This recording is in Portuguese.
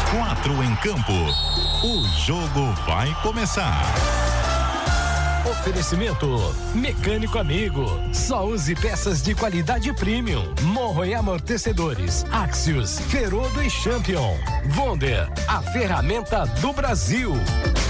4 em campo. O jogo vai começar. Oferecimento Mecânico Amigo. Só use peças de qualidade premium. Morro e amortecedores. Axios, Ferodo e Champion. Wonder, a ferramenta do Brasil.